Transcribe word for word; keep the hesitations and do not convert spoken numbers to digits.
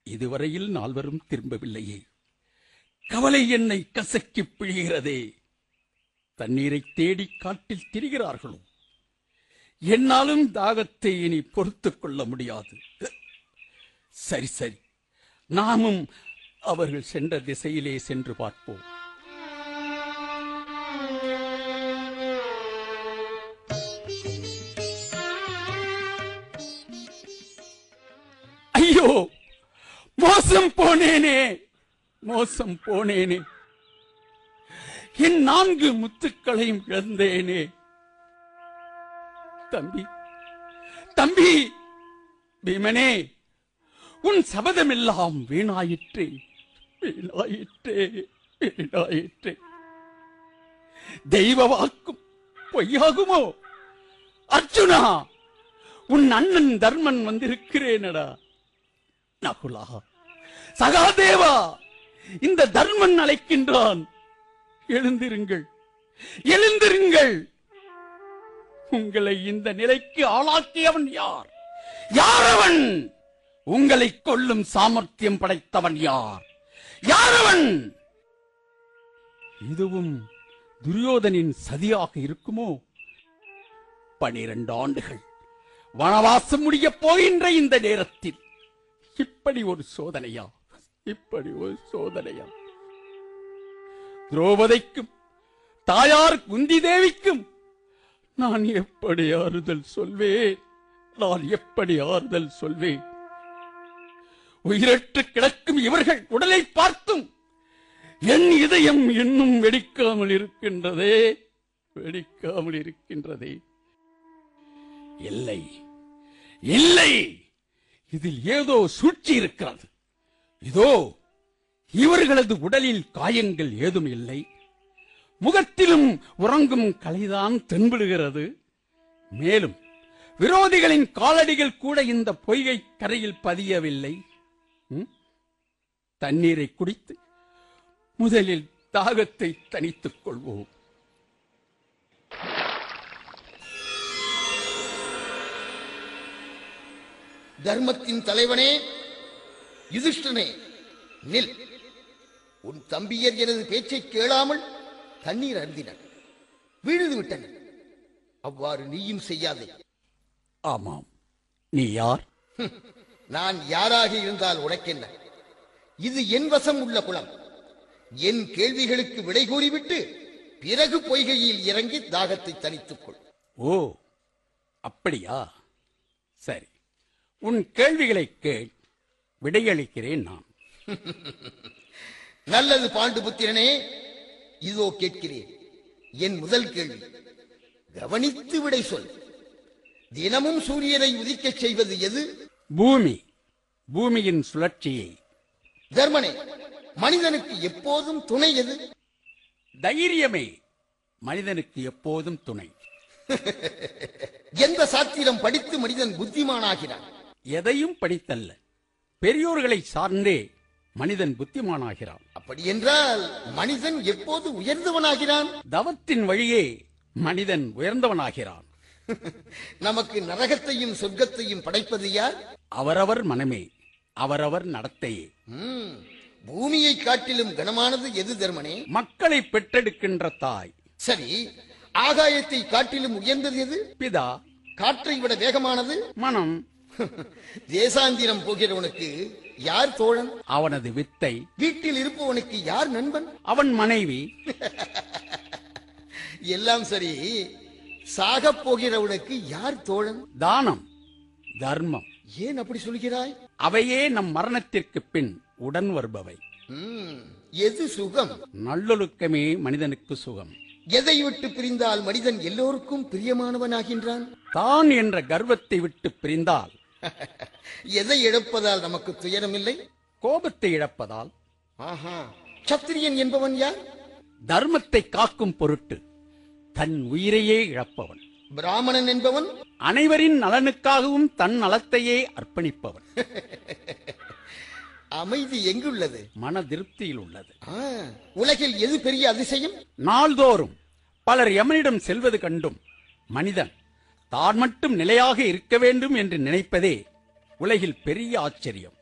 இதுவரையில் நால்வரும் திரும்பவில்லையே. கவலை என்னை கசக்கி பிழிகிறதே. தண்ணீரை தேடி காட்டில் திரிகிறார்களோ? என்னாலும் தாகத்தை இனி பொறுத்துக் கொள்ள முடியாது. சரி சரி, நாமும் அவர்கள் சென்ற திசையிலே சென்று பார்ப்போம். ஐயோ, மோசம் போனேனே, மோசம் போனேனே. என் நான்கு முத்துக்களையும் இழந்தேனே. தம்பி, தம்பி, பீமனே, உன் சபதமெல்லாம் வீணாயிற்றே, வீணாயிற்றே, வீணாயிற்றே. தெய்வ வாக்கும் பொய்யாகுமோ? அர்ஜுனா, உன் அண்ணன் தர்மன் வந்திருக்கிறேனடா. நகுலா, சகாதேவா, இந்த தர்மன் அழைக்கின்றான். எழுந்திருங்கள், எழுந்திருங்கள். உங்களை இந்த நிலைக்கு ஆளாக்கியவன் யார்? யார் அவன்? உங்களை கொல்லும் சாமர்த்தியம் படைத்தவன் யார்? யார் அவன்? இதுவும் துரியோதனின் சதியாக இருக்குமோ? பனிரெண்டு ஆண்டுகள் வனவாசம் முடிய போகின்ற இந்த நேரத்தில் இப்படி ஒரு சோதனையா? இப்படி ஒரு சோதனையா? திரௌபதிக்கும் தாயார் குந்தி தேவிக்கும் நான் எப்படி ஆறுதல் சொல்வேன்? நான் எப்படி ஆறுதல் சொல்வேன்? உயிரற்று கிடக்கும் இவர்கள் உடலை பார்த்தும் என் இதயம் இன்னும் வெடிக்காமல் இருக்கின்றதே, வெடிக்காமல் இருக்கின்றதே. இல்லை, இல்லை, இதில் ஏதோ சூழ்ச்சி இருக்கிறது. இதோ இவர்களது உடலில் காயங்கள் ஏதும் இல்லை. முகத்திலும் உறங்கும் கலைதான் தென்படுகிறது. மேலும் விரோதிகளின் காலடிகள் கூட இந்த பொய்கை கரையில் பதியவில்லை. தண்ணீரை குடித்து முதலில் தாகத்தை தணித்துக் கொள்வோம். தர்மத்தின் தலைவனே, யுதிஷ்டனே, நில். உன் தம்பியர் எனது பேச்சை கேளாமல் தண்ணீர் அருந்தினர், வீழ்ந்து விட்டனர். அவ்வாறு நீயும் செய்யாதே. ஆமாம், நீ யார்? நான் யாராக இருந்தால் உனக்கென்ன? இது என் வசம் உள்ள குளம். என் கேள்விகளுக்கு விடை கூறிவிட்டு பிறகு பொய்கையில் இறங்கி தாகத்தை தணித்துக் கொள். ஓ, அப்படியா? சரி, உன் கேள்விகளை கேள், விடையளிக்கிறேன் நான். நல்லது பாண்டுபுத்திரனே, இதோ கேட்கிறேன். என் முதல் கேள்வி, கவனித்து விடை சொல். தினமும் சூரியனை உதிக்கச் செய்வது எது? பூமி. பூமியின் சுழற்சியை. தர்மனே, மனிதனுக்கு எப்போதும் துணை எது? தைரியமே மனிதனுக்கு எப்போதும் துணை. எந்த சாத்திரம் படித்து மனிதன் புத்திமானாகிறான்? எதையும் படித்தல்ல, பெரியோர்களை சார்ந்தே மனிதன் புத்திமானாகிறான். அப்படி என்றால் மனிதன் எப்போது உயர்ந்தவனாகிறான்? தவத்தின் வழியே மனிதன் உயர்ந்தவனாகிறான். நமக்கு நரகத்தையும் சொர்க்கத்தையும் படைப்பது யார்? அவரவர் மனமே, அவரவர் நடத்தையே. பூமியை காட்டிலும் கனமானது எது தர்மனே? மக்களை பெற்றெடுக்கின்ற தாய். சரி, ஆகாயத்தை காட்டிலும் உயர்ந்தது எது? பிதா. காற்றை விட வேகமானது? மனம். தேசாந்திரம் போகிறவனுக்கு யார் தோழன்? அவனது வித்தை. வீட்டில் இருப்பவனுக்கு யார் நண்பன்? அவன் மனைவி. எல்லாம் சரி, சாகப் போகிறவனுக்கு யார் தோழன்? தானம், தர்மம். ஏன் அப்படி சொல்கிறாய்? அவையே நம் மரணத்திற்கு பின் உடன் வருபவை. எது சுகம்? நல்லொழுக்கமே மனிதனுக்கு சுகம். எதை விட்டு பிரிந்தால் மனிதன் எல்லோருக்கும் பிரியமானவனாகின்றான்? தான் என்ற கர்வத்தை விட்டு பிரிந்தால். எதை இழப்பதால் நமக்கு துயரம் இல்லை? கோபத்தை இழப்பதால். ஆஹா, சத்திரியன் என்பவன் யார்? தர்மத்தை காக்கும் பொருட்டு தன் உயிரையே இழப்பவன். பிராமணன் என்பவன் அனைவரின் நலனுக்காகவும் தன் நலத்தையே அர்ப்பணிப்பவன். அமைதி எங்குள்ளது? மன திருப்தியில் உள்ளது. உலகில் எது பெரிய அதிசயம்? நாள்தோறும் பலர் யமனிடம் செல்வது கண்டும் மனிதன் தான் மட்டும் நிலையாக இருக்க வேண்டும் என்று நினைப்பதே உலகில் பெரிய ஆச்சரியம்.